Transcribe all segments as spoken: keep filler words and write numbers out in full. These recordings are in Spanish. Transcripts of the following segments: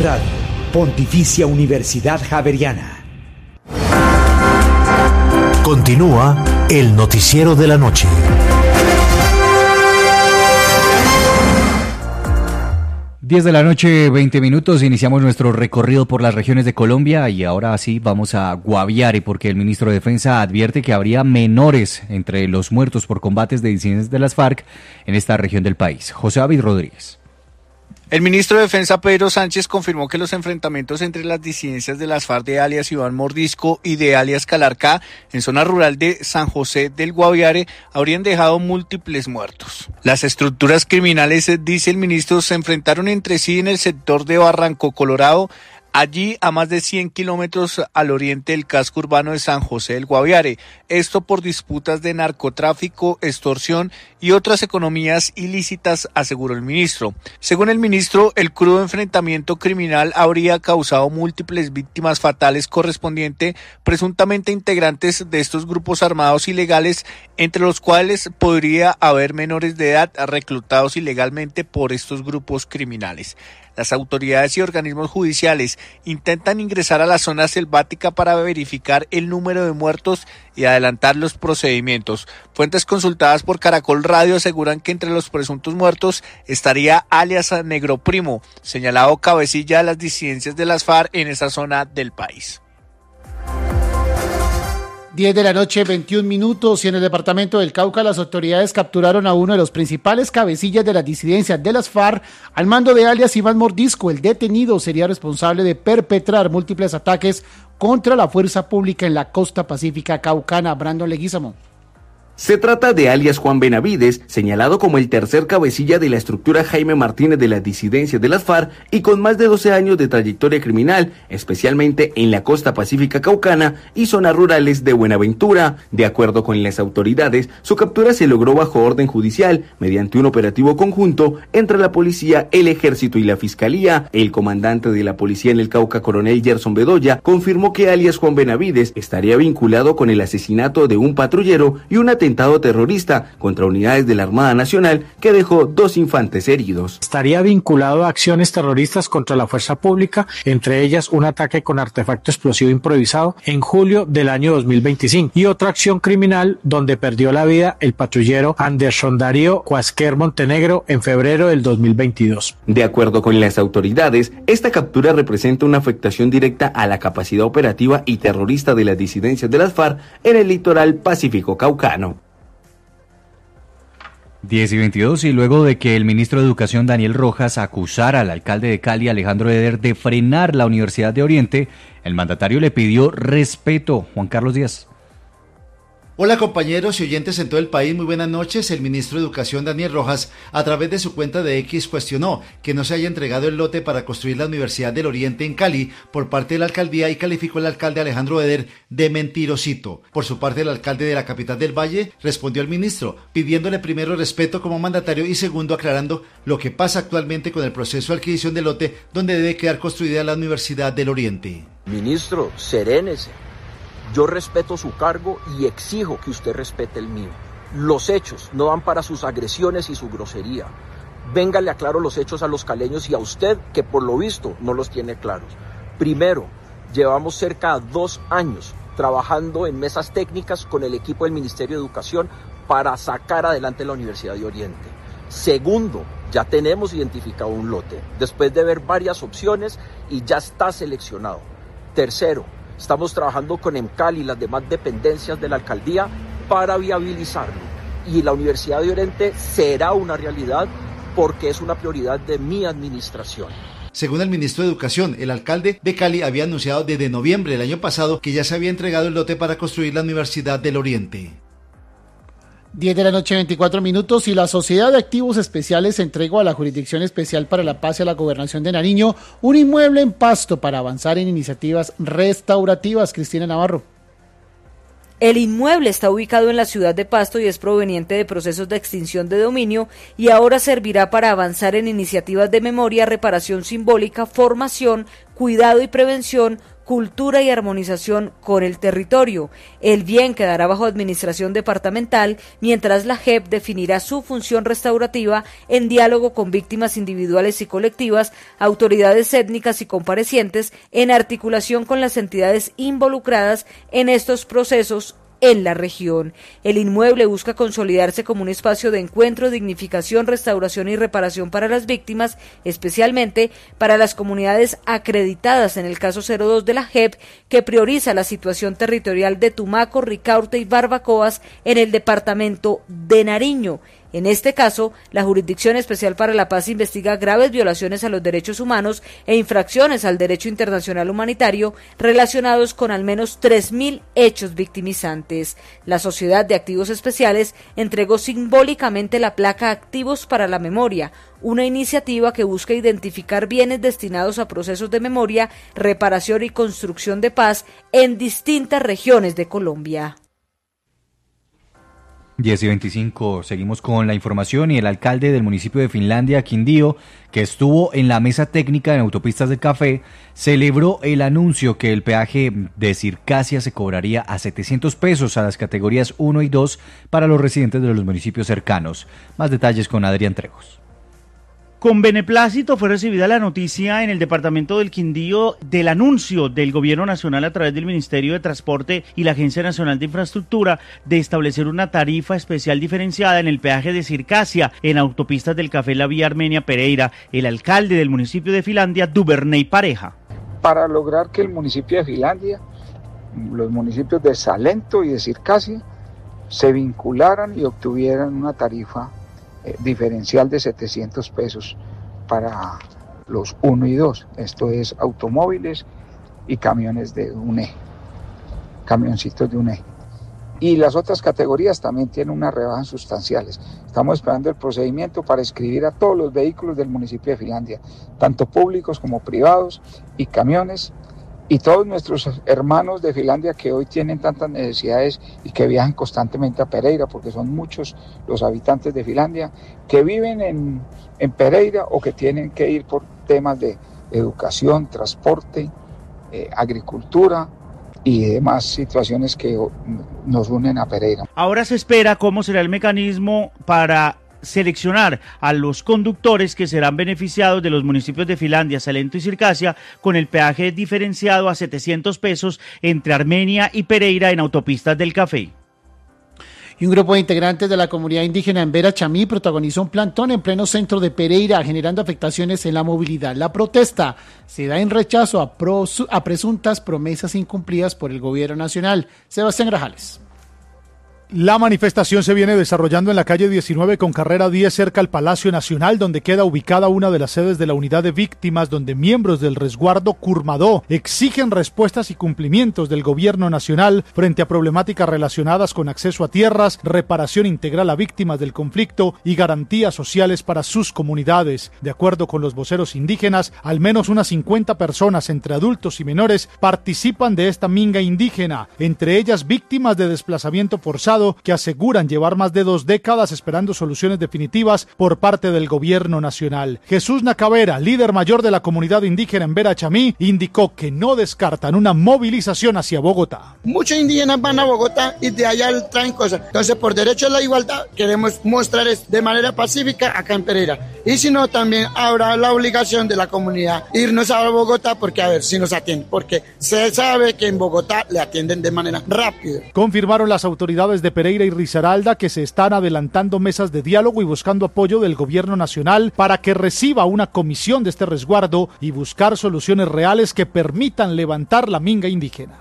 Radio, Pontificia Universidad Javeriana. Continúa el noticiero de la noche. diez de la noche, veinte minutos, iniciamos nuestro recorrido por las regiones de Colombia y ahora sí vamos a Guaviare porque el ministro de Defensa advierte que habría menores entre los muertos por combates de disidencias de las FARC en esta región del país. José David Rodríguez. El ministro de Defensa Pedro Sánchez confirmó que los enfrentamientos entre las disidencias de las FARC de alias Iván Mordisco y de alias Calarcá en zona rural de San José del Guaviare habrían dejado múltiples muertos. Las estructuras criminales, dice el ministro, se enfrentaron entre sí en el sector de Barranco Colorado, allí a más de cien kilómetros al oriente del casco urbano de San José del Guaviare, esto por disputas de narcotráfico, extorsión y otras economías ilícitas, aseguró el ministro. Según el ministro, el crudo enfrentamiento criminal habría causado múltiples víctimas fatales correspondiente presuntamente a integrantes de estos grupos armados ilegales, entre los cuales podría haber menores de edad reclutados ilegalmente por estos grupos criminales. Las autoridades y organismos judiciales intentan ingresar a la zona selvática para verificar el número de muertos y adelantar los procedimientos. Fuentes consultadas por Caracol Radio aseguran que entre los presuntos muertos estaría alias Negro Primo, señalado cabecilla de las disidencias de las FARC en esa zona del país. diez de la noche, veintiún minutos, y en el departamento del Cauca las autoridades capturaron a uno de los principales cabecillas de las disidencias de las FARC al mando de alias Iván Mordisco. El detenido sería responsable de perpetrar múltiples ataques contra la fuerza pública en la costa pacífica caucana. Brandon Leguízamo. Se trata de alias Juan Benavides, señalado como el tercer cabecilla de la estructura Jaime Martínez de las disidencias de las FARC y con más de doce años de trayectoria criminal, especialmente en la costa pacífica caucana y zonas rurales de Buenaventura. De acuerdo con las autoridades, su captura se logró bajo orden judicial mediante un operativo conjunto entre la policía, el ejército y la fiscalía. El comandante de la policía en el Cauca, coronel Gerson Bedoya, confirmó que alias Juan Benavides estaría vinculado con el asesinato de un patrullero y un atentado terrorista contra unidades de la Armada Nacional que dejó dos infantes heridos. Estaría vinculado a acciones terroristas contra la fuerza pública, entre ellas un ataque con artefacto explosivo improvisado en julio del año dos mil veinticinco y otra acción criminal donde perdió la vida el patrullero Anderson Darío Cuasquer Montenegro en febrero del dos mil veintidós. De acuerdo con las autoridades, esta captura representa una afectación directa a la capacidad operativa y terrorista de las disidencias de las FARC en el litoral pacífico caucano. diez y veintidós, y luego de que el ministro de Educación Daniel Rojas acusara al alcalde de Cali, Alejandro Eder, de frenar la Universidad de Oriente, el mandatario le pidió respeto. Juan Carlos Díaz. Hola compañeros y oyentes en todo el país, muy buenas noches. El ministro de Educación Daniel Rojas, a través de su cuenta de X, cuestionó que no se haya entregado el lote para construir la Universidad del Oriente en Cali por parte de la alcaldía y calificó al alcalde Alejandro Eder de mentirosito. Por su parte, el alcalde de la capital del Valle respondió al ministro, pidiéndole primero respeto como mandatario y segundo aclarando lo que pasa actualmente con el proceso de adquisición del lote donde debe quedar construida la Universidad del Oriente. Ministro, serénese. Yo respeto su cargo y exijo que usted respete el mío. Los hechos no dan para sus agresiones y su grosería. Venga, le aclaro los hechos a los caleños y a usted, que por lo visto no los tiene claros. Primero, llevamos cerca de dos años trabajando en mesas técnicas con el equipo del Ministerio de Educación para sacar adelante la Universidad de Oriente. Segundo, ya tenemos identificado un lote, después de ver varias opciones y ya está seleccionado. Tercero, estamos trabajando con EMCAL y las demás dependencias de la alcaldía para viabilizarlo. Y la Universidad de Oriente será una realidad porque es una prioridad de mi administración. Según el ministro de Educación, el alcalde de Cali había anunciado desde noviembre del año pasado que ya se había entregado el lote para construir la Universidad del Oriente. diez de la noche, veinticuatro minutos, y la Sociedad de Activos Especiales entregó a la Jurisdicción Especial para la Paz y a la Gobernación de Nariño un inmueble en Pasto para avanzar en iniciativas restaurativas. Cristina Navarro. El inmueble está ubicado en la ciudad de Pasto y es proveniente de procesos de extinción de dominio y ahora servirá para avanzar en iniciativas de memoria, reparación simbólica, formación, cuidado y prevención cultura y armonización con el territorio. El bien quedará bajo administración departamental, mientras la J E P definirá su función restaurativa en diálogo con víctimas individuales y colectivas, autoridades étnicas y comparecientes, en articulación con las entidades involucradas en estos procesos en la región. El inmueble busca consolidarse como un espacio de encuentro, dignificación, restauración y reparación para las víctimas, especialmente para las comunidades acreditadas en el caso cero dos de la J E P, que prioriza la situación territorial de Tumaco, Ricaurte y Barbacoas en el departamento de Nariño. En este caso, la Jurisdicción Especial para la Paz investiga graves violaciones a los derechos humanos e infracciones al derecho internacional humanitario relacionados con al menos tres mil hechos victimizantes. La Sociedad de Activos Especiales entregó simbólicamente la placa Activos para la Memoria, una iniciativa que busca identificar bienes destinados a procesos de memoria, reparación y construcción de paz en distintas regiones de Colombia. diez y veinticinco, seguimos con la información y el alcalde del municipio de Finlandia, Quindío, que estuvo en la mesa técnica en Autopistas del Café, celebró el anuncio que el peaje de Circasia se cobraría a setecientos pesos a las categorías uno y dos para los residentes de los municipios cercanos. Más detalles con Adrián Trejos. Con beneplácito fue recibida la noticia en el departamento del Quindío del anuncio del Gobierno Nacional a través del Ministerio de Transporte y la Agencia Nacional de Infraestructura de establecer una tarifa especial diferenciada en el peaje de Circasia en Autopistas del Café La Vía Armenia Pereira. El alcalde del municipio de Finlandia, Duvernay Pareja. Para lograr que el municipio de Finlandia, los municipios de Salento y de Circasia, se vincularan y obtuvieran una tarifa Eh, diferencial de setecientos pesos para los uno y dos, esto es automóviles y camiones de un eje, camioncitos de un eje. Y las otras categorías también tienen unas rebajas sustanciales. Estamos esperando el procedimiento para inscribir a todos los vehículos del municipio de Finlandia, tanto públicos como privados y camiones, y todos nuestros hermanos de Finlandia que hoy tienen tantas necesidades y que viajan constantemente a Pereira, porque son muchos los habitantes de Finlandia que viven en, en Pereira o que tienen que ir por temas de educación, transporte, eh, agricultura y demás situaciones que nos unen a Pereira. Ahora se espera cómo será el mecanismo para seleccionar a los conductores que serán beneficiados de los municipios de Finlandia, Salento y Circasia con el peaje diferenciado a setecientos pesos entre Armenia y Pereira en Autopistas del Café. Y un grupo de integrantes de la comunidad indígena en Vera Chamí protagonizó un plantón en pleno centro de Pereira, generando afectaciones en la movilidad. La protesta se da en rechazo a, pros, a presuntas promesas incumplidas por el gobierno nacional. Sebastián Grajales. La manifestación se viene desarrollando en la calle diecinueve con carrera diez cerca al Palacio Nacional, donde queda ubicada una de las sedes de la unidad de víctimas, donde miembros del resguardo Curmadó exigen respuestas y cumplimientos del gobierno nacional frente a problemáticas relacionadas con acceso a tierras, reparación integral a víctimas del conflicto y garantías sociales para sus comunidades. De acuerdo con los voceros indígenas, al menos unas cincuenta personas entre adultos y menores participan de esta minga indígena, entre ellas víctimas de desplazamiento forzado que aseguran llevar más de dos décadas esperando soluciones definitivas por parte del gobierno nacional. Jesús Nacavera, líder mayor de la comunidad indígena en Vera Chamí, indicó que no descartan una movilización hacia Bogotá. Muchos indígenas van a Bogotá y de allá traen cosas. Entonces, por derecho a la igualdad, queremos mostrar de manera pacífica acá en Pereira. Y si no, también habrá la obligación de la comunidad irnos a Bogotá porque a ver si nos atienden. Porque se sabe que en Bogotá le atienden de manera rápida. Confirmaron las autoridades de Pereira y Risaralda que se están adelantando mesas de diálogo y buscando apoyo del gobierno nacional para que reciba una comisión de este resguardo y buscar soluciones reales que permitan levantar la minga indígena.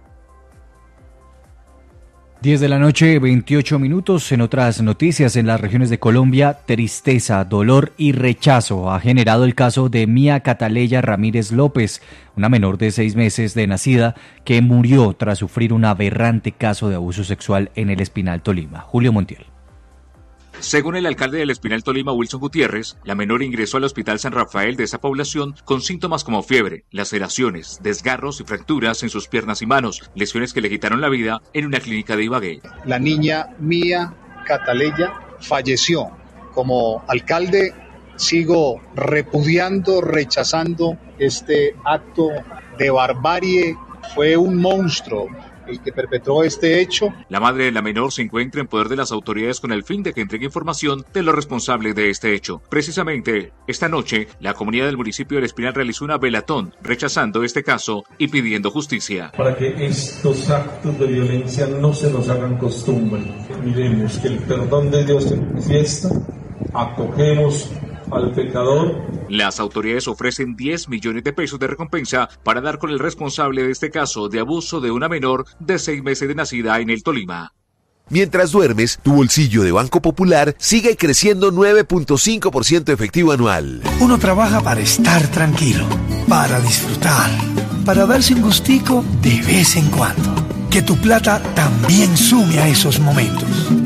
diez de la noche, veintiocho minutos. En otras noticias, en las regiones de Colombia, tristeza, dolor y rechazo ha generado el caso de Mía Cataleya Ramírez López, una menor de seis meses de nacida que murió tras sufrir un aberrante caso de abuso sexual en el Espinal, Tolima. Julio Montiel. Según el alcalde del Espinal Tolima, Wilson Gutiérrez, la menor ingresó al Hospital San Rafael de esa población con síntomas como fiebre, laceraciones, desgarros y fracturas en sus piernas y manos, lesiones que le quitaron la vida en una clínica de Ibagué. La niña Mía Cataleya falleció. Como alcalde sigo repudiando, rechazando este acto de barbarie. Fue un monstruo el que perpetró este hecho. La madre de la menor se encuentra en poder de las autoridades con el fin de que entregue información de los responsables de este hecho. Precisamente, esta noche, la comunidad del municipio del Espinal realizó una velatón rechazando este caso y pidiendo justicia. Para que estos actos de violencia no se nos hagan costumbre. Miremos que el perdón de Dios se manifiesta, acogemos al pecador. Las autoridades ofrecen diez millones de pesos de recompensa para dar con el responsable de este caso de abuso de una menor de seis meses de nacida en el Tolima. Mientras duermes, tu bolsillo de Banco Popular sigue creciendo nueve punto cinco por ciento efectivo anual. Uno trabaja para estar tranquilo, para disfrutar, para darse un gustico de vez en cuando. Que tu plata también sume a esos momentos.